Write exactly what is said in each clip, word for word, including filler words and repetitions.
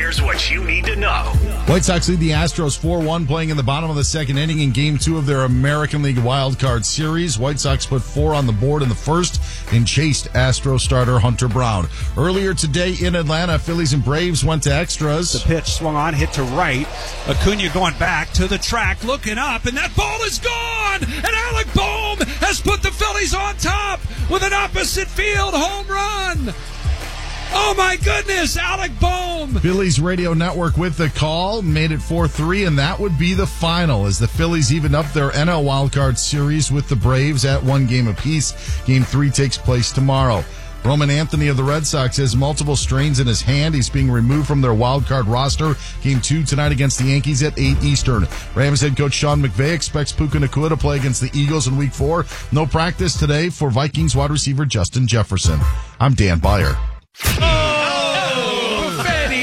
Here's what you need to know. White Sox lead the Astros four one, playing in the bottom of the second inning in Game two of their American League Wild Card Series. White Sox put four on the board in the first and chased Astros starter Hunter Brown. Earlier today in Atlanta, Phillies and Braves went to extras. The pitch swung on, hit to right. Acuna going back to the track, looking up, and that ball is gone! And Alec Bohm has put the Phillies on top with an opposite field home run! Oh, my goodness, Alec Bohm! Phillies radio network with the call, made it four three, and that would be the final as the Phillies evened up their N L Wildcard Series with the Braves at one game apiece. Game three takes place tomorrow. Roman Anthony of the Red Sox has multiple strains in his hand. He's being removed from their wildcard roster. Game two tonight against the Yankees at eight Eastern. Rams head coach Sean McVay expects Puka Nacua to play against the Eagles in week four. No practice today for Vikings wide receiver Justin Jefferson. I'm Dan Beyer. Oh,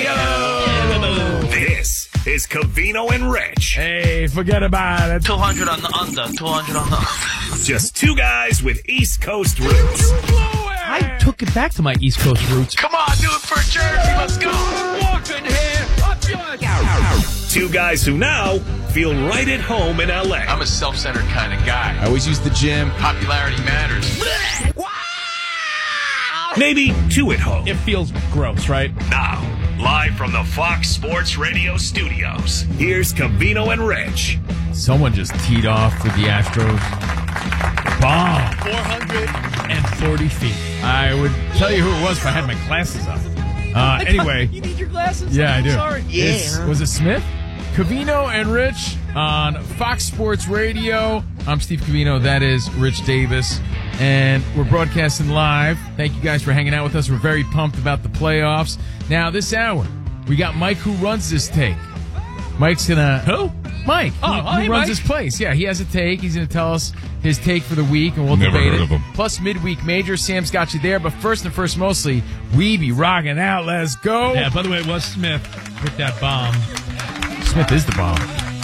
This is Covino and Rich. Hey, forget about it. two hundred on the under, two hundred on the under. Just two guys with East Coast roots. I took it back to my East Coast roots. Come on, do it for Jersey. Let's go. Walking here. Up yours. Two guys who now feel right at home in L A. I'm a self-centered kind of guy. I always use the gym. Popularity matters. Maybe two at home. It feels gross, right? Now, live from the Fox Sports Radio studios, here's Covino and Rich. Someone just teed off for the Astros. Bomb. four hundred forty feet. I would tell you who it was if I had my glasses on. Uh, anyway. You need your glasses? Yeah, I do. Sorry. It's, was it Smith? Covino and Rich on Fox Sports Radio. I'm Steve Covino. That is Rich Davis. And we're broadcasting live. Thank you guys for hanging out with us. We're very pumped about the playoffs. Now, this hour, we got Mike who runs this take. Mike's going to... Who? Mike, Oh, who, oh, who hey, runs Mike. his place. Yeah, he has a take. He's going to tell us his take for the week, and we'll Never debate heard it. of him. Plus, midweek major. Sam's got you there. But first and first, mostly, we be rocking out. Let's go. Yeah, by the way, it was Smith with that bomb. Smith is the bomb.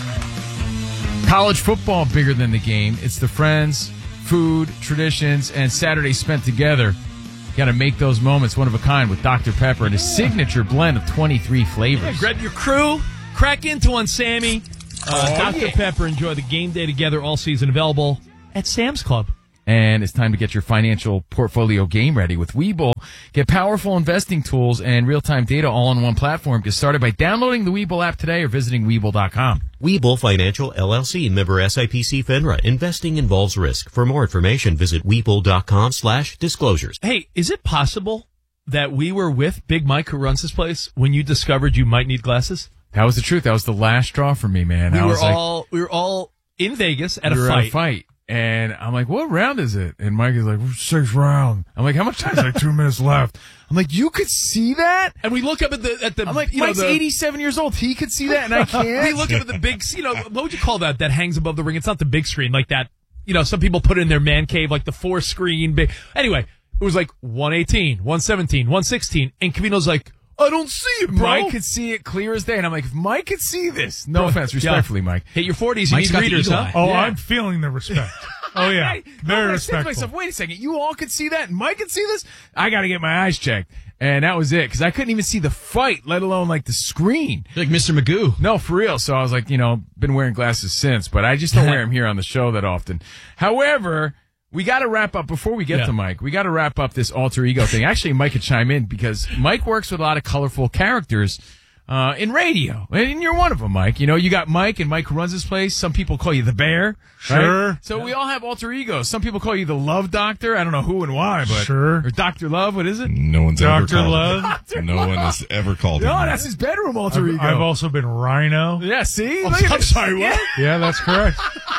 College football bigger than the game. It's the friends, food, traditions, and Saturdays spent together. Got to make those moments one of a kind with Doctor Pepper and his signature blend of twenty-three flavors. Yeah, grab your crew, crack into one, Sammy. Uh, Oh, Doctor yeah. Pepper, enjoy the game day together all season. Available at Sam's Club. And it's time to get your financial portfolio game ready with Webull. Get powerful investing tools and real-time data all on one platform. Get started by downloading the Webull app today or visiting Webull dot com. Webull Financial, L L C, member S I P C FINRA. Investing involves risk. For more information, visit Webull.com slash disclosures. Hey, is it possible that we were with Big Mike, who runs this place, when you discovered you might need glasses? That was the truth. That was the last straw for me, man. We I were was like, all we were all in Vegas at we a were fight. At a fight. And I'm like, what round is it? And Mike is like, sixth round. I'm like, how much time? He's like, two minutes left. I'm like, you could see that? And we look up at the at the. I'm like, you know, Mike's the, eighty-seven years old. He could see that, and I can't. We look up at the big, you know, what would you call that? That hangs above the ring. It's not the big screen like that. You know, some people put it in their man cave, like the four screen. Big. Anyway, it was like one eighteen, one seventeen, one sixteen, and Covino's like, I don't see it, bro. Mike could see it clear as day, and I'm like, if Mike could see this. No Bro, offense, respectfully, yeah. Mike. Hit your forties, you Mike's need got the readers, eagle huh? eye. Oh, Yeah. I'm feeling the respect. Oh, yeah. I, Very no, I said to respectful. myself, wait a second, you all could see that, and Mike could see this? I got to get my eyes checked. And that was it, because I couldn't even see the fight, let alone, like, the screen. Like Mister Magoo. No, for real. So I was like, you know, been wearing glasses since, but I just don't wear them here on the show that often. However, we got to wrap up, before we get Yeah. to Mike, we got to wrap up this alter ego thing. Actually, Mike could chime in, because Mike works with a lot of colorful characters uh, in radio. And you're one of them, Mike. You know, you got Mike, and Mike who runs this place. Some people call you the Bear. Sure. Right? So we all have alter egos. Some people call you the Love Doctor. I don't know who and why, but. Sure. Or Doctor Love, what is it? No one's Doctor ever called Love. Doctor No Love. one has ever called No, him. that's his bedroom alter I've, ego. I've also been Rhino. Yeah, see? Oh, Look at I'm this. sorry, what? Yeah. Yeah, that's correct.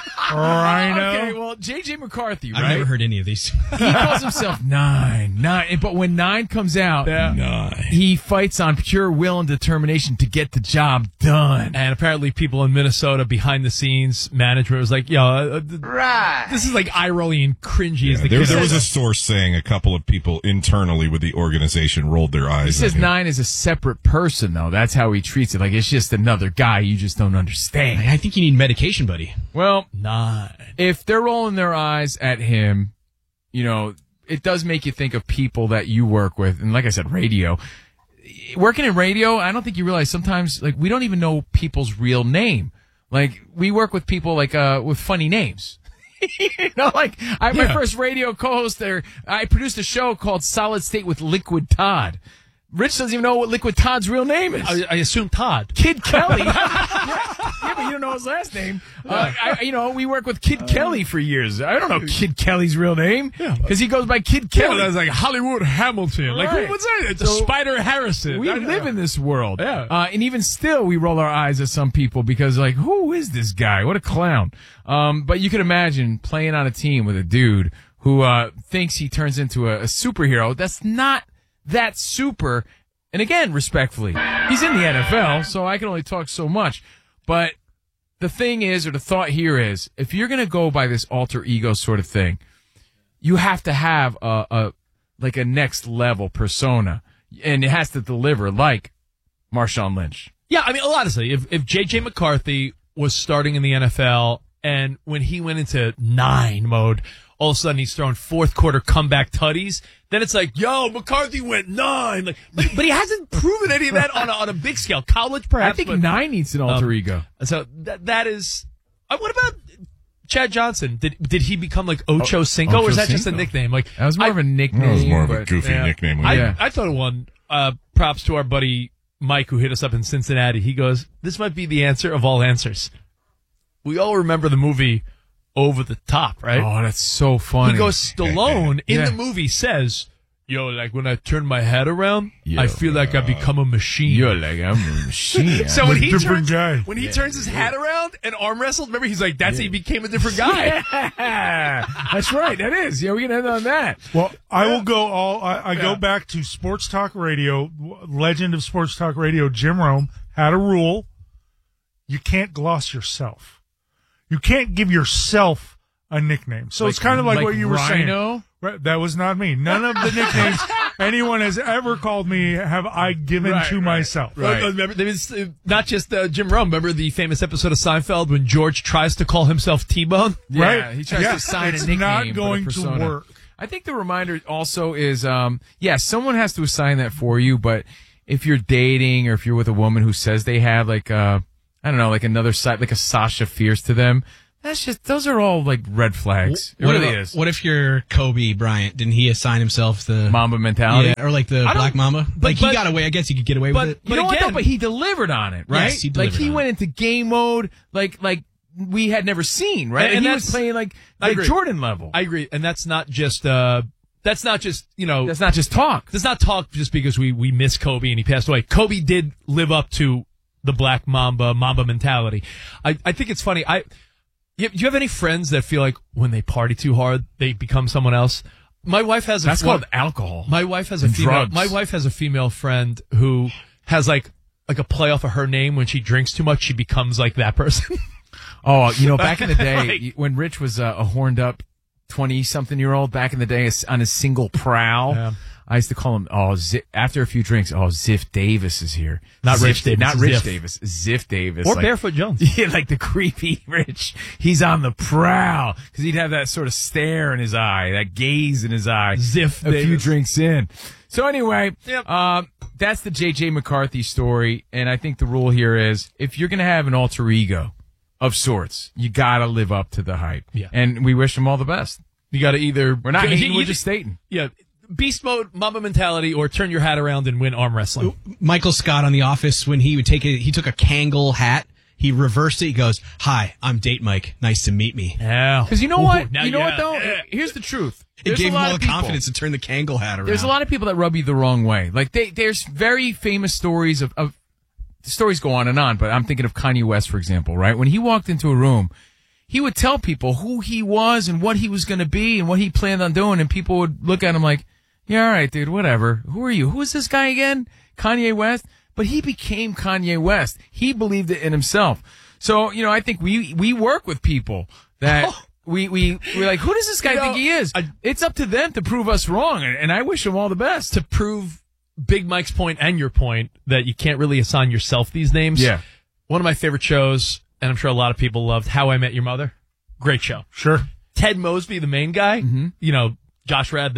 Rhino. Okay, well, J J McCarthy, I've right? never heard any of these. He calls himself Nine. Nine. But when Nine comes out, Nine. he fights on pure will and determination to get the job done. And apparently people in Minnesota behind the scenes management was like, yeah, uh, th- Right. this is like eye-rolling and cringy as the There, kids there say. was a source saying a couple of people internally with the organization rolled their eyes. He says at him. Nine is a separate person, though. That's how he treats it. Like, it's just another guy you just don't understand. I think you need medication, buddy. Well, Nine. if they're rolling their eyes at him, you know, it does make you think of people that you work with. And like I said, radio. working in radio, I don't think you realize sometimes, like, we don't even know people's real name. Like, we work with people, like, uh, with funny names. You know, like, I, my Yeah. first radio co-host there, I produced a show called Solid State with Liquid Todd. Rich doesn't even know what Liquid Todd's real name is. I, I assume Todd. Kid Kelly. yeah, yeah, but you don't know his last name. Uh, I, you know, we work with Kid Kelly for years. I don't know Kid Kelly's real name because he goes by Kid Kelly. Yeah, that's like Hollywood Hamilton. Like, Right. what's that? It's a So, Spider Harrison. We I- live in this world. Yeah. Uh, and even still, we roll our eyes at some people because, like, who is this guy? What a clown. Um, but you can imagine playing on a team with a dude who uh, thinks he turns into a, a superhero. That's not that super. And again, respectfully, he's in the N F L, so I can only talk so much. But the thing is, or the thought here is, if you're going to go by this alter ego sort of thing, you have to have a, a like a next level persona, and it has to deliver like Marshawn Lynch. Yeah, I mean, honestly, if if J J McCarthy was starting in the N F L and when he went into nine mode, all of a sudden he's throwing fourth quarter comeback tutties, then it's like, yo, McCarthy went nine. Like, but, but he hasn't proven any of that on a, on a big scale. College, perhaps. I think but, nine needs an alter um, ego. So that that is. Uh, what about Chad Johnson? Did did he become like Ocho Cinco, or is that just a Cinco. nickname? Like That was more I- of a nickname. That was more of a but- goofy yeah. nickname. I, Yeah. I thought of one. Uh, props to our buddy Mike who hit us up in Cincinnati. He goes, "This might be the answer of all answers." We all remember the movie Over the Top, right? Oh, that's so funny. He goes, Stallone in Yeah. the movie says, "Yo, like when I turn my head around, Yo, I feel like I become a machine." You're like, I'm a machine. So when he different turns, guy. when he turns his hat around and arm wrestled, remember he's like, "That's how he became a different guy." Yeah, that's right. That is. Yeah, we can end on that. Well, I will go all. I, I Yeah. go back to Sports Talk Radio. Legend of Sports Talk Radio, Jim Rome had a rule: you can't gloss yourself. You can't give yourself a nickname. So it's Like- kind of like, like what you were saying. Rhino? Right, that was not me. None of the nicknames anyone has ever called me have I given Right, to right, myself. Right. Remember, there was uh, not just uh, Jim Rome. Remember the famous episode of Seinfeld when George tries to call himself T-Bone? Yeah, Right? he tries Yeah, to sign it's a nickname. not but a going to persona. work. I think the reminder also is, um, yeah, someone has to assign that for you. But if you're dating or if you're with a woman who says they have like, uh, I don't know, like another side, like a Sasha Fierce to them, that's just those are all like red flags. It What really if, is. What if you're Kobe Bryant? Didn't he assign himself the Mamba mentality. Yeah, or like the I don't- Black Mamba? but- like he but- got away. I guess he could get away but- with it. You know what again- though? But he delivered on it, right? Yes, he like delivered he on went it. into game mode, like like we had never seen, right? And- And, and he was that's- playing like I like agree. Jordan level. I agree, and that's not just uh, that's not just you know That's not just talk. Let's not talk just because we, we miss Kobe and he passed away. Kobe did live up to the Black Mamba, Mamba mentality. I, I think it's funny. I, you, do you have any friends that feel like when they party too hard, they become someone else? My wife has a That's one- called alcohol. My wife has a And female, drugs. my wife has a female friend who has like, like a play off of her name. When she drinks too much, she becomes like that person. Oh, you know, back in the day Like- when Rich was uh, a horned up twenty-something year old, back in the day on his single prowl, Yeah. I used to call him, oh, Ziff, after a few drinks, oh, Ziff Davis is here. Not Ziff, Rich Davis, Not Rich Ziff. Davis. Ziff Davis. Or like- Barefoot Jones. Yeah, like the creepy Rich. He's on the prowl. Because he'd have that sort of stare in his eye, that gaze in his eye. Ziff A few Davis. drinks in. So anyway, Yep. um, that's the J J McCarthy story. And I think the rule here is if you're going to have an alter ego of sorts, you got to live up to the hype. Yeah. And we wish him all the best. You got to either We're not you- hating, you- we're just stating. yeah, beast mode, Mamba mentality, or turn your hat around and win arm wrestling. Michael Scott on The Office, when he would take it, he took a Kangol hat. He reversed it. He goes, "Hi, I'm Date Mike. Nice to meet me." Yeah, Because you know Ooh, what? now You know yeah. what, though? Yeah. Here's the truth. It There's gave a him lot all the of people- confidence to turn the Kangol hat around. There's a lot of people that rub you the wrong way. Like they, there's very famous stories of, of the stories go on and on, but I'm thinking of Kanye West, for example, right? When he walked into a room, he would tell people who he was and what he was going to be and what he planned on doing, and people would look at him like, yeah, all right, dude, whatever. Who are you? Who is this guy again? Kanye West? But he became Kanye West. He believed it in himself. So, you know, I think we, we work with people that we, we, we're like, who does this guy You know, think he is? I- It's up to them to prove us wrong, and, and I wish them all the best. to prove Big Mike's point and your point that you can't really assign yourself these names. Yeah. One of my favorite shows, and I'm sure a lot of people loved, How I Met Your Mother. Great show. Sure. Ted Mosby, the main guy, you know, Josh Radner,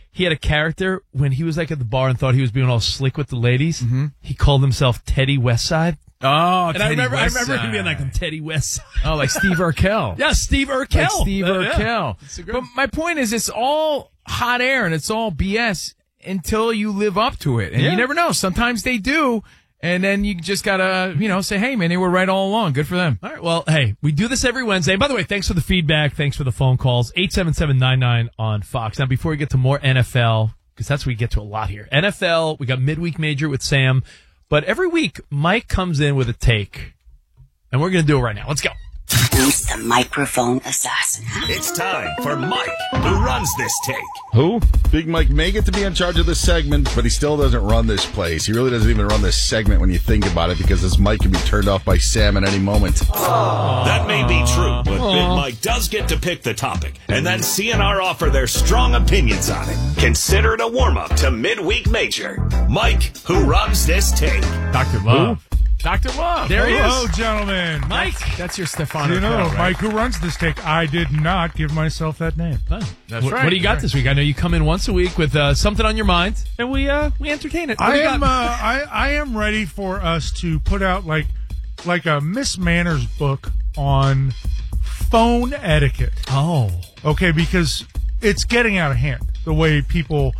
he had a character when he was like at the bar and thought he was being all slick with the ladies. Mm-hmm. He called himself Teddy Westside. Oh, and Teddy I remember, I Westside. remember him being like, I'm Teddy Westside. Oh, like Steve Urkel. Yeah, Steve Urkel. Like Steve Uh, yeah. Urkel. It's a good- But my point is, it's all hot air and it's all B S until you live up to it. And Yeah. you never know. Sometimes they do. And then you just gotta, you know, say, hey, man, they were right all along. Good for them. All right. Well, hey, we do this every Wednesday. By the way, thanks for the feedback. Thanks for the phone calls. eight seven seven nine nine on Fox. Now, before we get to more N F L, because that's what we get to a lot here. N F L, we got midweek major with Sam. But every week, Mike comes in with a take. And we're going to do it right now. Let's go. Who's the microphone assassin? It's time for Mike, who runs this take. Who? Big Mike may get to be in charge of this segment, but he still doesn't run this place. He really doesn't even run this segment when you think about it, because this mic can be turned off by Sam at any moment. That may be true, but Big Mike does get to pick the topic, and then C N R offer their strong opinions on it. Consider it a warm-up to midweek major. Mike, who runs this take. Doctor Love. Doctor Love. There he Hello, is. gentlemen. Mike. That's your Stefano. You know, Urkel, right? Mike, who runs this take, I did not give myself that name. Huh. That's what, right. what do you got this week? I know you come in once a week with uh, something on your mind, and we uh, we entertain it. What do I you am, got? uh, I, I am ready for us to put out like, like a Miss Manners book on phone etiquette. oh. Okay, because it's getting out of hand the way people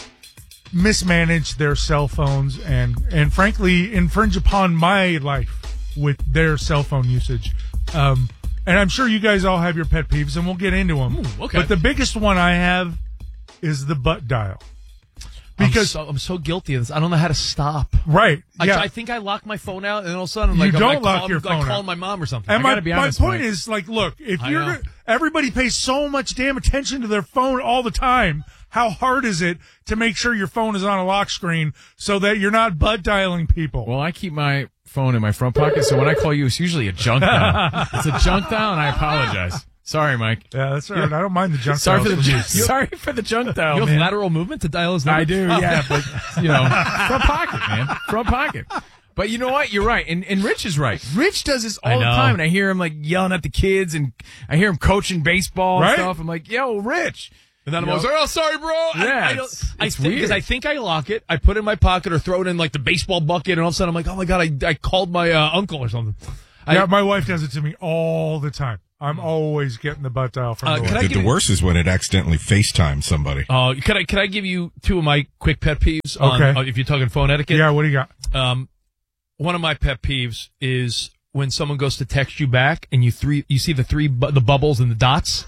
mismanage their cell phones and, and frankly infringe upon my life with their cell phone usage. Um, and I'm sure you guys all have your pet peeves, and we'll get into them. Ooh, okay. But the biggest one I have is the butt dial. Because I'm so, I'm so guilty of this. I don't know how to stop. right, I, yeah. I think I lock my phone out, and all of a sudden, I'm You like, I'm don't like, lock call, your I'm like phone calling out. my mom or something. And I my, gotta be my honest, point Mike. is, like, look, if I you're know. everybody pays so much damn attention to their phone all the time, how hard is it to make sure your phone is on a lock screen so that you're not butt dialing people? Well, I keep my phone in my front pocket, so when I call you, it's usually a junk dial. It's a junk dial, and I apologize. Sorry, Mike. yeah, that's all right. I don't mind the junk Sorry for dials the from you. sorry for the junk dial, you have man. lateral movement to dial his number? I do, Oh. yeah, but you know, front pocket, man, front pocket. But you know what? You're right, and and Rich is right. Rich does this I all the know. time, and I hear him like yelling at the kids, and I hear him coaching baseball Right? and stuff. I'm like, yo, Rich. And then I'm You always know? like, oh, sorry, bro. I- Yeah, I, don't, it's- I it's think, because weird. I think I lock it. I put it in my pocket or throw it in like the baseball bucket, and all of a sudden I'm like, oh my God, I, I called my uh, uncle or something. I, Yeah, my wife does it to me all the time. I'm always getting the butt dial from Uh, the can wife. I The give you- worst is when it accidentally FaceTimes somebody. Oh, can I can I give you two of my quick pet peeves? On, Okay. uh, if you're talking phone etiquette. Yeah, what do you got? Um, one of my pet peeves is when someone goes to text you back and you three you see the three bu- the bubbles and the dots,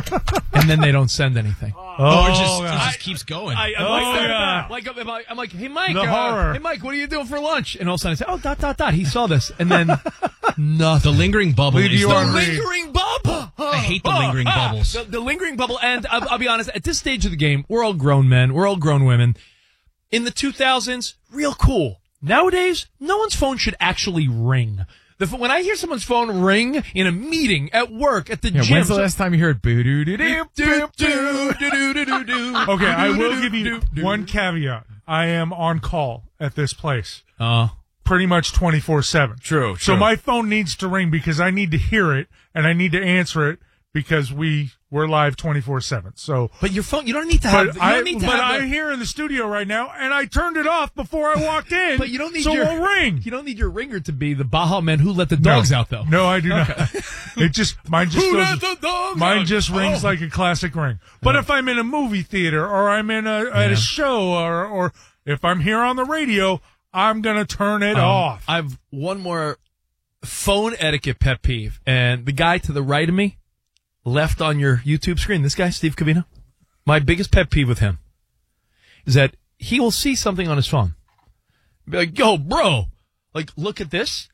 and then they don't send anything. Oh, it just, it God. just keeps going. I, I'm, Oh, like, yeah. like, I'm like, I'm like, hey Mike, The uh, horror. hey Mike, what are you doing for lunch? And all of a sudden I say, oh dot dot dot. He saw this, and then the nothing. lingering bubble Leave is you the on read. lingering bubble. I hate the lingering Ah, bubbles. The, the lingering bubble, and I'll, I'll be honest. At this stage of the game, we're all grown men. We're all grown women. In the two thousands, real cool. Nowadays, no one's phone should actually ring. The, ph- when I hear someone's phone ring in a meeting, at work, at the Yeah, gym, when's the so- last time you heard boo doo doo doo do, do, do, do, do, do, do. Okay, I Do, do, will do, give you do, do. one caveat. I am on call at this place Uh, pretty much twenty-four seven. True, So true. my phone needs to ring because I need to hear it and I need to answer it because we we're live twenty-four seven. So but your phone, you don't need to have. but you I don't need to but have I'm the- here in the studio right now and I turned it off before I walked in. But you don't need so your it'll ring. You don't need your ringer to be the Baja Man who let the dogs no, out, though. No, I do not. It just mine just Who goes, let the dogs mine out? just rings Oh. like a classic ring. But if I'm in a movie theater or I'm in a at Yeah. a show or or if I'm here on the radio, I'm gonna turn it Um, off. I've one more phone etiquette pet peeve, and the guy to the right of me, left on your YouTube screen, this guy, Steve Covino, my biggest pet peeve with him is that he will see something on his phone. Be like, yo, bro, like, look at this.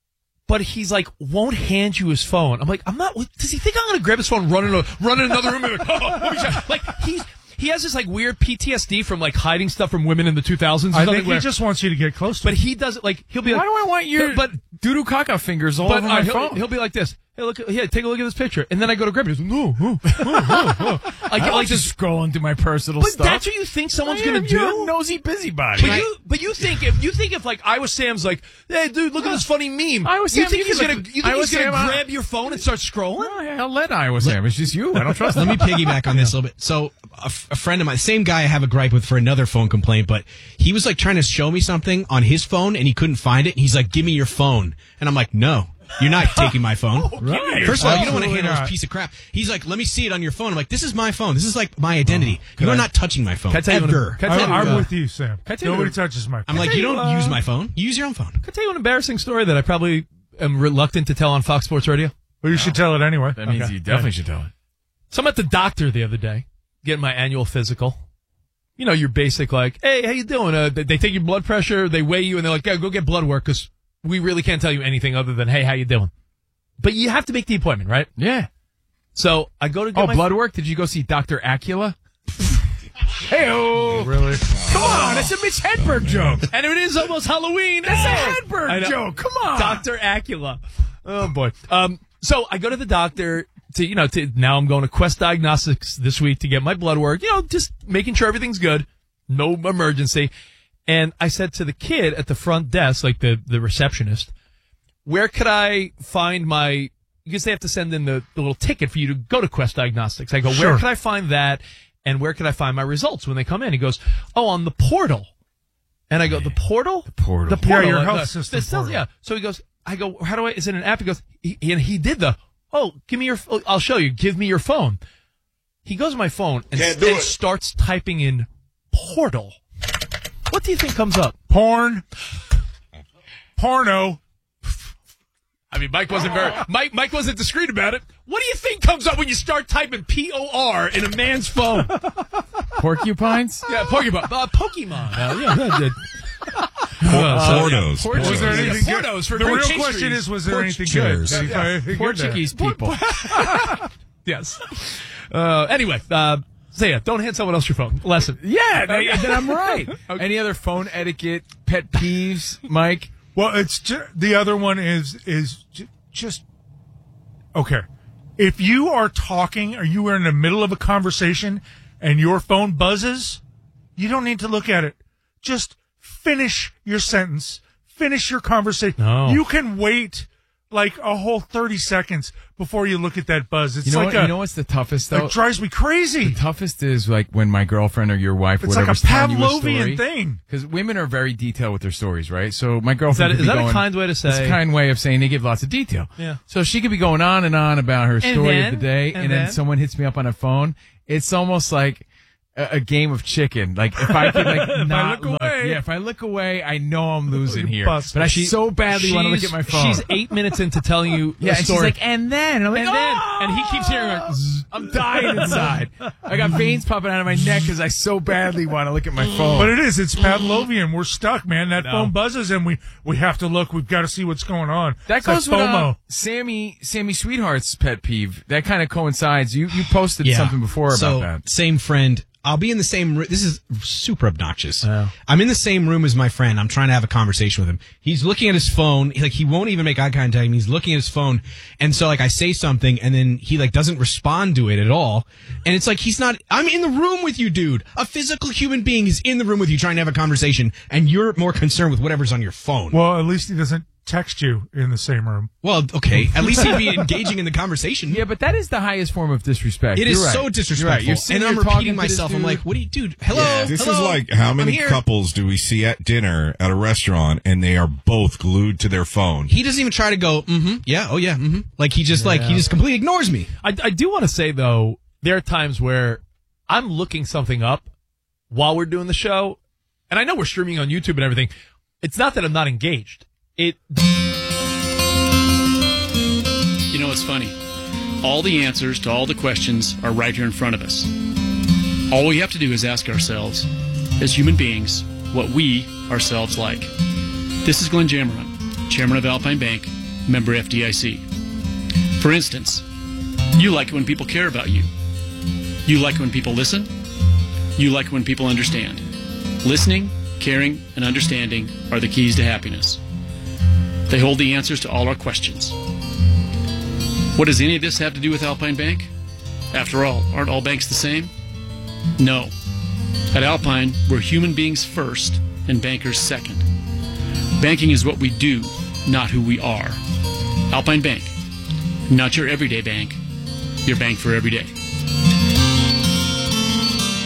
But he's like, won't hand you his phone. I'm like, I'm not, does he think I'm going to grab his phone, run in, a, run in another room and be like, oh, let me check. Like, he's, he has this like weird P T S D from like hiding stuff from women in the two thousands. or I something think he where- just wants you to get close to But him. he doesn't, like, he'll be Why like, do I want your but, doo doo caca fingers all but over uh, my he'll, phone? he'll be like this. Hey, look, yeah, take a look at this picture. And then I go to grab it. He's like, no, no, no, no, no. Like, I like like just, just scrolling through my personal but stuff. that's what you think someone's I going am to do? your nosy busybody. But you, but you think if you think if like I was Sam's like, hey dude, look at this funny meme. I was you Sam, think you he's could gonna look- you I think was he's gonna Sam, uh, grab your phone and start scrolling? Oh, yeah, I'll let Iowa Sam. It's just you. I don't trust Let him. me piggyback on this a little bit. So a, f- a friend of mine, same guy I have a gripe with for another phone complaint, but he was like trying to show me something on his phone and he couldn't find it. And he's like, give me your phone. And I'm like, no, you're not taking my phone. Right. First of all, you don't want to Absolutely handle not. this piece of crap. He's like, let me see it on your phone. I'm like, this is my phone. This is like my identity. Can you are I- not touching my phone. Can I tell you an- Ever. can I tell you, I'm uh, with you, Sam. Can I tell you Nobody a- touches my phone. I'm like, you don't uh, use my phone. You use your own phone. Can I tell you an embarrassing story that I probably am reluctant to tell on Fox Sports Radio? Well, you should tell it anyway. That means Okay. you definitely should tell it. So I'm at the doctor the other day, getting my annual physical. You know, your basic like, hey, how you doing? Uh, they, they take your blood pressure, they weigh you, and they're like, yeah, go get blood work because we really can't tell you anything other than, hey, how you doing? But you have to make the appointment, right? Yeah. So I go to get Oh, my blood work? Did you go see Doctor Acula? Hey-oh. Really? Come on, that's a Mitch Hedberg joke. And it is almost Halloween. That's Oh. a Hedberg I know. joke. Come on. Doctor Acula. Oh boy. Um, so I go to the doctor to, you know, to, now I'm going to Quest Diagnostics this week to get my blood work, you know, just making sure everything's good. No emergency. And I said to the kid at the front desk, like the, the receptionist, where could I find my, because they have to send in the, the little ticket for you to go to Quest Diagnostics. I go, Sure. where can I find that? And where can I find my results when they come in? He goes, oh, on the portal. And I go, the portal? The portal. The portal. Yeah, your Uh, health uh, system this tells- portal. Yeah. So he goes, I go, how do I, is it an app? He goes, he, and he did the, oh, give me your, oh, I'll show you. Give me your phone. He goes to my phone and, Can't do and it. starts typing in portal. What do you think comes up? Porn. Porno. I mean, Mike wasn't very, Mike, Mike wasn't discreet about it. What do you think comes up when you start typing P O R in a man's phone? Porcupines? Yeah, Pokemon. Uh, Pokemon. Uh, yeah, that did. Pornos. Pornos. Was there Yeah, anything good? pornos for The great real pastries. question is, was there Porch anything chairs. good? Did he Yeah. find anything good there? Portuguese people. Yes. Uh, anyway, uh, so yeah, don't hand someone else your phone. Lesson. Yeah, then then I'm right. Any other phone etiquette, pet peeves, Mike? Well, it's ju- the other one is is ju- just okay. If you are talking or you are in the middle of a conversation and your phone buzzes, you don't need to look at it. Just finish your sentence. Finish your conversation. No. You can wait like a whole thirty seconds before you look at that buzz. It's You know like what? a, You know what's the toughest though? it drives me crazy. The toughest is like when my girlfriend or your wife, It's like a whatever's telling you a Pavlovian story. thing. Because women are very detailed with their stories, right? So my Is girlfriend that, could is be that going, a kind way to It's a say? kind way of saying they give lots of detail. Yeah. So she could be going on and on about her story then? of the day, and, And then, then? someone hits me up on a phone. It's almost like a, a game of chicken. Like if I could like not look away. yeah, if I look away, I know I'm losing You here. bust But I me. so badly want to look at She's- my phone. She's eight minutes into telling you yeah, the and story. she's like, and then, and I'm like, And then- "Oh!" and he keeps hearing her, zzz. I'm dying inside. I got veins popping out of my neck because I so badly want to look at my phone. But it is. It's Pavlovian. We're stuck, man. That No. phone buzzes, and we, we have to look. We've got to see what's going on. That It's like goes with FOMO. uh, Sammy Sammy Sweetheart's pet peeve. That kind of coincides. You you posted Yeah. something before so, about that. Same friend. I'll be in the same room. This is super obnoxious. I'm in the same room as my friend. I'm trying to have a conversation with him. He's looking at his phone. He, like he won't even make eye contact. He's looking at his phone. And so like I say something and then he like doesn't respond to it at all. And it's like he's not, I'm in the room with you, dude. A physical human being is in the room with you trying to have a conversation and you're more concerned with whatever's on your phone. Well, at least he doesn't text you in the same room. Well, okay. At least he'd be engaging in the conversation. Yeah, but that is the highest form of disrespect. It You're is right. so disrespectful. You're right. You're sitting and I'm there talking repeating to this myself. I'm dude. like, what do you, dude? Hello. Yeah, this hello, is like how I'm many here. couples do we see at dinner at a restaurant and they are both glued to their phone? He doesn't even try to go, mm-hmm, yeah, oh yeah, mm-hmm. Like he just like he just completely ignores me. I, I do want to say though, there are times where I'm looking something up while we're doing the show, and I know we're streaming on YouTube and everything. It's not that I'm not engaged. It. You know, it's funny. All the answers to all the questions are right here in front of us. All we have to do is ask ourselves, as human beings, what we ourselves like. This is Glenn Jammeron, chairman of Alpine Bank, member F D I C. For instance, you like it when people care about you. You like it when people listen. You like it when people understand. Listening, caring, and understanding are the keys to happiness. They hold the answers to all our questions. What does any of this have to do with Alpine Bank? After all, aren't all banks the same? No. At Alpine, we're human beings first and bankers second. Banking is what we do, not who we are. Alpine Bank. Not your everyday bank. Your bank for every day.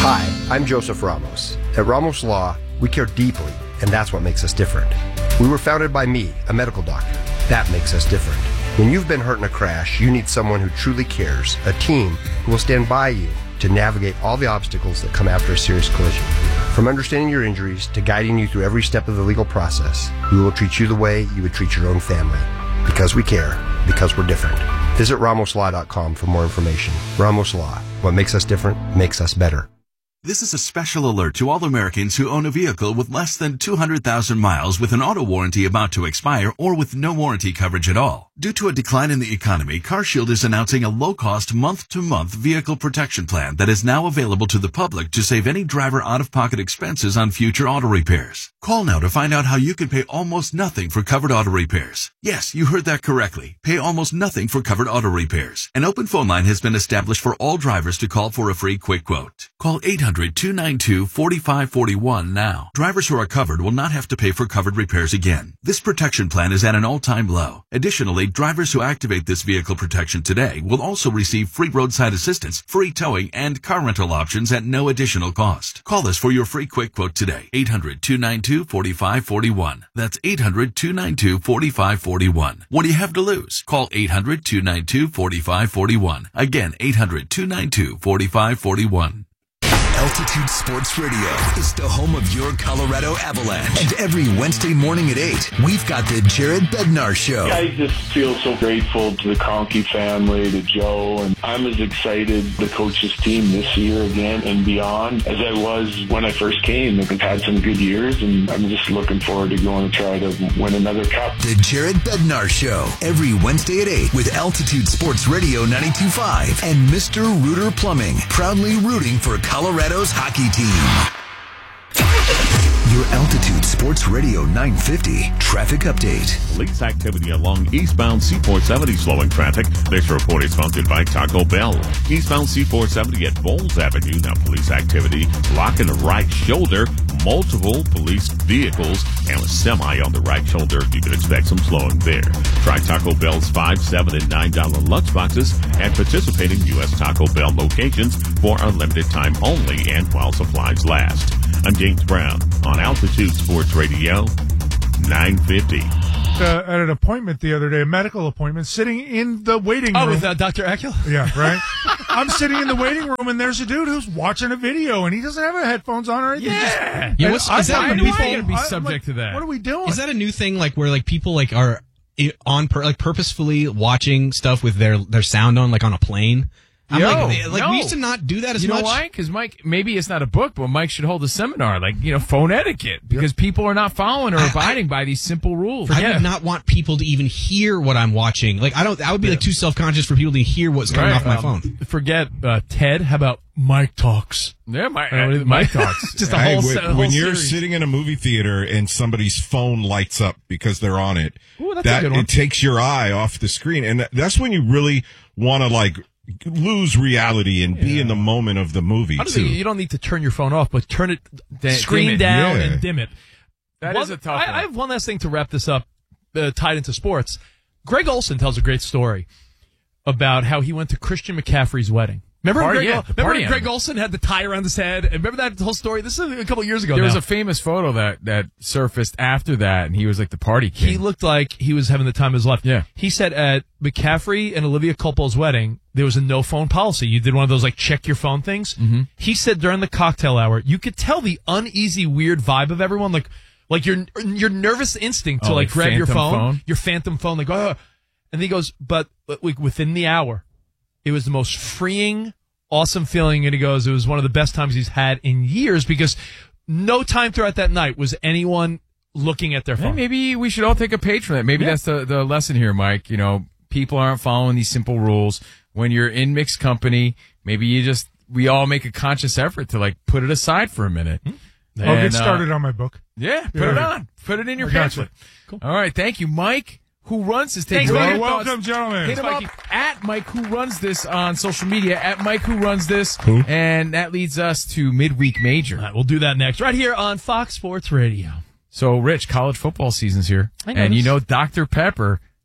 Hi, I'm Joseph Ramos. At Ramos Law, we care deeply, and that's what makes us different. We were founded by me, a medical doctor. That makes us different. When you've been hurt in a crash, you need someone who truly cares, a team who will stand by you to navigate all the obstacles that come after a serious collision. From understanding your injuries to guiding you through every step of the legal process, we will treat you the way you would treat your own family. Because we care, because we're different. Visit ramos law dot com for more information. Ramos Law. What makes us different makes us better. This is a special alert to all Americans who own a vehicle with less than two hundred thousand miles with an auto warranty about to expire or with no warranty coverage at all. Due to a decline in the economy, CarShield is announcing a low-cost month-to-month vehicle protection plan that is now available to the public to save any driver out-of-pocket expenses on future auto repairs. Call now to find out how you can pay almost nothing for covered auto repairs. Yes, you heard that correctly. Pay almost nothing for covered auto repairs. An open phone line has been established for all drivers to call for a free quick quote. Call eight hundred, two nine two, four five four one now. Drivers who are covered will not have to pay for covered repairs again. This protection plan is at an all-time low. Additionally, drivers who activate this vehicle protection today will also receive free roadside assistance, free towing, and car rental options at no additional cost. Call us for your free quick quote today. eight hundred, two nine two, four five four one. That's eight hundred, two nine two, four five four one. What do you have to lose? Call eight hundred, two nine two, four five four one. Again, eight hundred, two nine two, four five four one. Altitude Sports Radio is the home of your Colorado Avalanche. And every Wednesday morning at eight, we've got the Jared Bednar Show. I just feel so grateful to the Conkey family, to Joe, and I'm as excited the coaches team this year again and beyond as I was when I first came. I've had some good years, and I'm just looking forward to going to try to win another cup. The Jared Bednar Show, every Wednesday at eight with Altitude Sports Radio ninety-two point five and Mister Rooter Plumbing, proudly rooting for Colorado hockey team. Your Altitude Sports Radio nine fifty traffic update. Police activity along eastbound C four seventy slowing traffic. This report is sponsored by Taco Bell. Eastbound C four seventy at Bowles Avenue. Now police activity blocking the right shoulder. Multiple police vehicles and a semi on the right shoulder. You can expect some slowing there. Try Taco Bell's five, seven, and nine dollar lunch boxes at participating U S Taco Bell locations for a limited time only and while supplies last. I'm James Brown on Altitude Sports Radio nine fifty. Uh, at an appointment the other day, a medical appointment, sitting in the waiting oh, room. Oh, with uh, Doctor Eckel? Yeah, right? I'm sitting in the waiting room, and there's a dude who's watching a video, and he doesn't have headphones on or anything. Yeah. Just, yeah what's, is that when people going to be subject like, to that? What are we doing? Is that a new thing, like where like people like are on per, like purposefully watching stuff with their their sound on, like on a plane? I'm Yo, like, like no. we used to not do that as you much. You know why? Because Mike, maybe it's not a book, but Mike should hold a seminar, like, you know, phone etiquette, because yep. people are not following or I, abiding I, by these simple rules. I would not want people to even hear what I'm watching. Like, I don't. I would be yeah. like too self conscious for people to hear what's coming right. off my um, phone. Forget uh, Ted. How about Mike Talks? Yeah, Mike, uh, Mike Talks. Just a hey, whole. When, set, whole when you're series. sitting in a movie theater and somebody's phone lights up because they're on it, Ooh, that's that a good one. It takes your eye off the screen, and that's when you really want to like. lose reality and be yeah. in the moment of the movie Honestly, too. You don't need to turn your phone off, but turn it da- screen it. down yeah. and dim it. That one, is a tough I, one. I have one last thing to wrap this up, uh, tied into sports. Greg Olson tells a great story about how he went to Christian McCaffrey's wedding. Remember, Party, Greg, yeah, remember when Greg Olson had the tie around his head? And remember that whole story? This is a couple years ago There now. was a famous photo that, that surfaced after that, and he was like the party king. He looked like he was having the time of his life. Yeah. He said at McCaffrey and Olivia Culpo's wedding, there was a no phone policy. You did one of those like check your phone things. Mm-hmm. He said during the cocktail hour, you could tell the uneasy, weird vibe of everyone. Like, like your your nervous instinct to oh, like, like grab your phone, phone, your phantom phone, like, oh. And he goes, but like within the hour, it was the most freeing, awesome feeling. And he goes, it was one of the best times he's had in years because no time throughout that night was anyone looking at their phone. Hey, maybe we should all take a page from that. Maybe yeah. that's the, the lesson here, Mike. You know, people aren't following these simple rules. When you're in mixed company, maybe you just, we all make a conscious effort to like put it aside for a minute. Hmm. And, I'll get started uh, on my book. Yeah, put yeah. it on. Put it in your I pamphlet. Cool. All right, thank you, Mike. Who runs this? Thanks, You're Mike. welcome, gentlemen. Hit him up at Mike Who Runs This on social media, at Mike Who Runs This. Who? And that leads us to Midweek Major. All right, we'll do that next, right here on Fox Sports Radio. So, Rich, college football season's here. I know and this. you know Doctor Pepper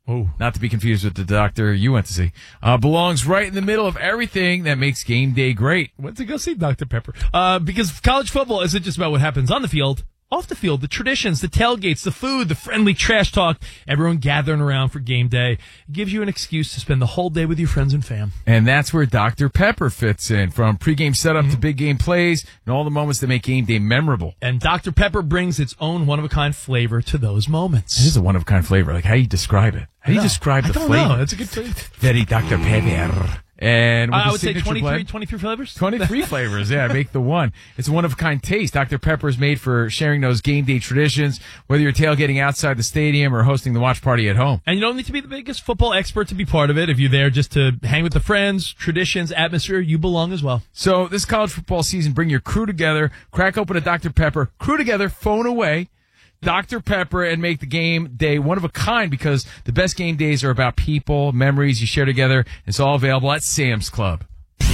Oh, not to be confused with the doctor you went to see. Uh, belongs right in the middle of everything that makes game day great. Went to go see Doctor Pepper. Uh, because college football isn't just about what happens on the field. Off the field, the traditions, the tailgates, the food, the friendly trash talk, everyone gathering around for game day. It gives you an excuse to spend the whole day with your friends and fam. And that's where Doctor Pepper fits in, from pregame setup Mm-hmm. to big game plays and all the moments that make game day memorable. And Doctor Pepper brings its own one-of-a-kind flavor to those moments. It is a one-of-a-kind flavor. Like, how do you describe it? How do you describe I the don't flavor? know. That's a good flavor. Very Doctor Pepper. And with Uh, I the would say signature twenty-three, blend- twenty-three flavors? twenty-three flavors, yeah, make the one. It's a one-of-a-kind taste. Doctor Pepper is made for sharing those game day traditions, whether you're tailgating outside the stadium or hosting the watch party at home. And you don't need to be the biggest football expert to be part of it. If you're there just to hang with the friends, traditions, atmosphere, you belong as well. So this college football season, bring your crew together, crack open a Doctor Pepper, crew together, phone away, Doctor Pepper, and make the game day one of a kind, because the best game days are about people, memories you share together. It's all available at Sam's Club.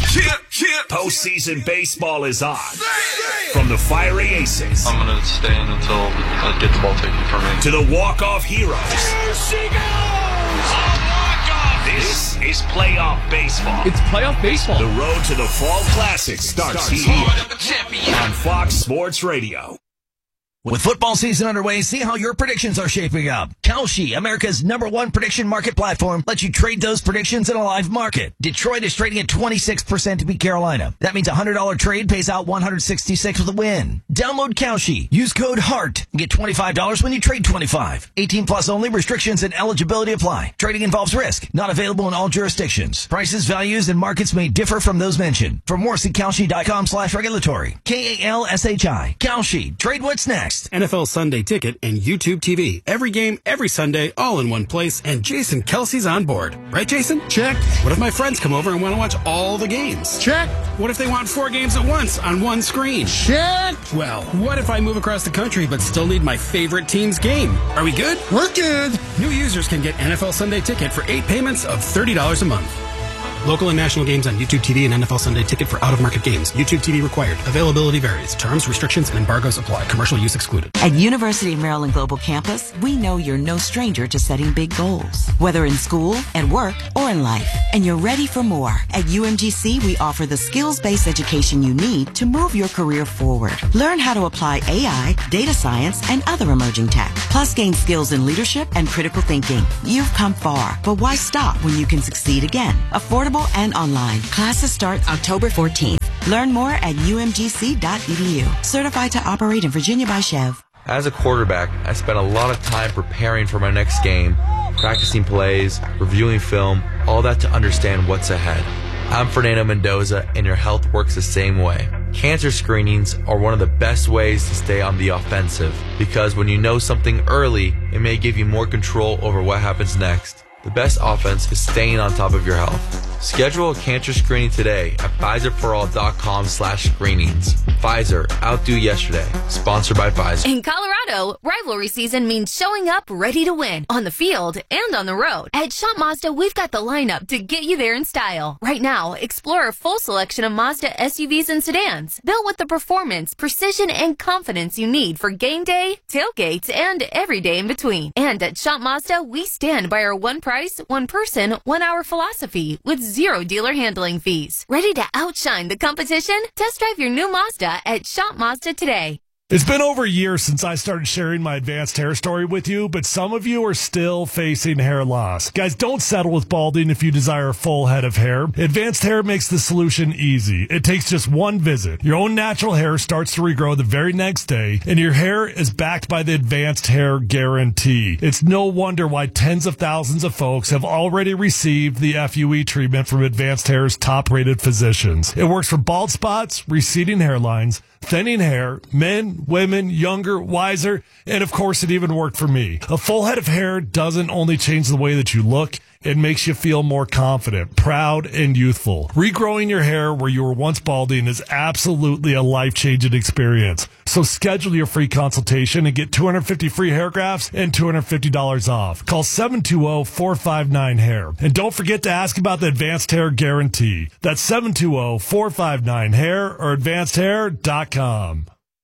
Postseason baseball is on. From the fiery aces. I'm going to stay in until I get the ball taken from me. To the walk-off heroes. Here she goes! A walk-off! This is playoff baseball. It's playoff baseball. The road to the Fall Classic starts, starts here on Fox Sports Radio. With football season underway, see how your predictions are shaping up. Kalshi, America's number one prediction market platform, lets you trade those predictions in a live market. Detroit is trading at twenty-six percent to beat Carolina. That means a one hundred dollars trade pays out one hundred sixty-six with a win. Download Kalshi. Use code HEART and get twenty-five dollars when you trade twenty-five. eighteen plus only. Restrictions and eligibility apply. Trading involves risk. Not available in all jurisdictions. Prices, values, and markets may differ from those mentioned. For more, see Kalshi.com slash regulatory. K A L S H I. Kalshi. Trade what's next. N F L Sunday Ticket and YouTube T V. Every game, every Sunday, all in one place, and Jason Kelsey's on board. Right, Jason? Check. What if my friends come over and want to watch all the games? Check. What if they want four games at once on one screen? Check. Well, what if I move across the country but still need my favorite team's game? Are we good? We're good. New users can get N F L Sunday Ticket for eight payments of thirty dollars a month. Local and national games on YouTube T V and N F L Sunday Ticket for out-of-market games. YouTube T V required. Availability varies. Terms, restrictions, and embargoes apply. Commercial use excluded. At University of Maryland Global Campus, we know you're no stranger to setting big goals, whether in school, at work, or in life. And you're ready for more. At U M G C, we offer the skills-based education you need to move your career forward. Learn how to apply A I, data science, and other emerging tech. Plus, gain skills in leadership and critical thinking. You've come far, but why stop when you can succeed again? Affordable and online. Classes start October fourteenth. Learn more at U M G C dot E D U. Certified to operate in Virginia by Chev. As a quarterback, I spent a lot of time preparing for my next game, practicing plays, reviewing film, all that to understand what's ahead. I'm Fernando Mendoza, and your health works the same way. Cancer screenings are one of the best ways to stay on the offensive, because when you know something early, it may give you more control over what happens next. The best offense is staying on top of your health. Schedule a cancer screening today at Pfizer for all dot com slash screenings. Pfizer, outdo yesterday. Sponsored by Pfizer. In Colorado, rivalry season means showing up ready to win on the field and on the road. At Shop Mazda, we've got the lineup to get you there in style. Right now, explore a full selection of Mazda S U Vs and sedans, built with the performance, precision, and confidence you need for game day, tailgates, and every day in between. And at Shop Mazda, we stand by our one price, one person, one hour philosophy with zero dealer handling fees. Ready to outshine the competition? Test drive your new Mazda at Shop Mazda today. It's been over a year since I started sharing my advanced hair story with you, but some of you are still facing hair loss. Guys, don't settle with balding if you desire a full head of hair. Advanced Hair makes the solution easy. It takes just one visit. Your own natural hair starts to regrow the very next day, and your hair is backed by the Advanced Hair Guarantee. It's no wonder why tens of thousands of folks have already received the F U E treatment from Advanced Hair's top-rated physicians. It works for bald spots, receding hairlines, thinning hair, men, women, younger, wiser, and of course it even worked for me. A full head of hair doesn't only change the way that you look, it makes you feel more confident, proud, and youthful. Regrowing your hair where you were once balding is absolutely a life-changing experience. So schedule your free consultation and get two hundred fifty free hair grafts and two hundred fifty dollars off. Call seven two zero, four five nine, hair. And don't forget to ask about the Advanced Hair Guarantee. That's seven two zero, four five nine, hair or advanced hair dot com.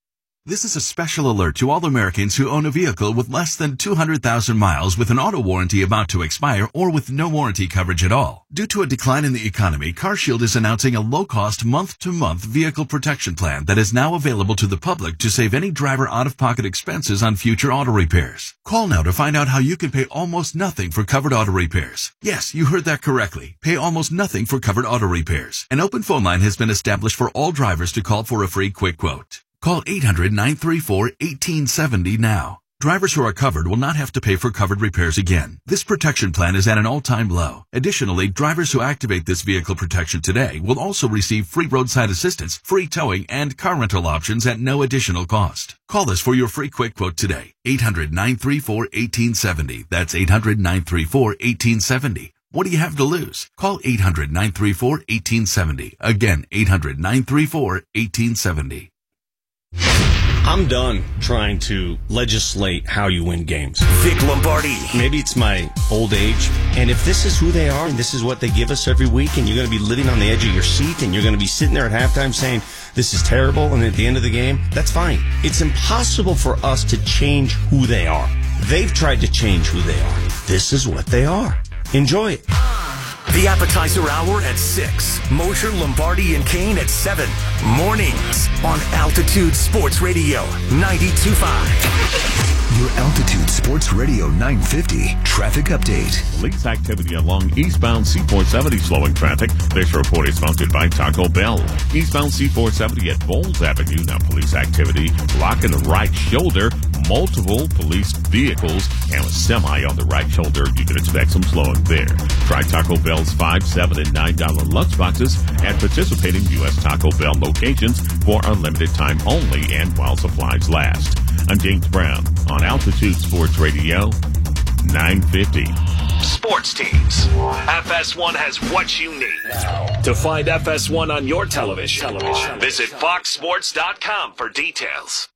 This is a special alert to all Americans who own a vehicle with less than two hundred thousand miles with an auto warranty about to expire or with no warranty coverage at all. Due to a decline in the economy, CarShield is announcing a low-cost month-to-month vehicle protection plan that is now available to the public to save any driver out-of-pocket expenses on future auto repairs. Call now to find out how you can pay almost nothing for covered auto repairs. Yes, you heard that correctly. Pay almost nothing for covered auto repairs. An open phone line has been established for all drivers to call for a free quick quote. Call eight hundred, nine three four, one eight seven zero now. Drivers who are covered will not have to pay for covered repairs again. This protection plan is at an all-time low. Additionally, drivers who activate this vehicle protection today will also receive free roadside assistance, free towing, and car rental options at no additional cost. Call us for your free quick quote today. eight hundred, nine three four, one eight seven zero. That's eight hundred, nine three four, one eight seven zero. What do you have to lose? Call eight hundred, nine three four, one eight seven zero. Again, eight hundred, nine three four, one eight seven zero. I'm done trying to legislate how you win games. Vic Lombardi. Maybe it's my old age. And if this is who they are and this is what they give us every week and you're going to be living on the edge of your seat and you're going to be sitting there at halftime saying, this is terrible, and at the end of the game, that's fine. It's impossible for us to change who they are. They've tried to change who they are. This is what they are. Enjoy it. The appetizer hour at six. Mosher, Lombardi, and Kane at seven. Mornings on Altitude Sports Radio ninety-two point five. Your Altitude Sports Radio nine fifty traffic update. Police activity along eastbound C four seventy slowing traffic. This report is sponsored by Taco Bell. Eastbound C four seventy at Bowles Avenue. Now police activity. Block in the right shoulder. Multiple police vehicles and a semi on the right shoulder. You can expect some slowing there. Try Taco Bell's five, seven, and nine dollar lunch boxes at participating U S Taco Bell locations for a limited time only and while supplies last. I'm James Brown on Altitude Sports Radio nine fifty. Sports teams. F S one has what you need. To find F S one on your television, television. Visit fox sports dot com for details.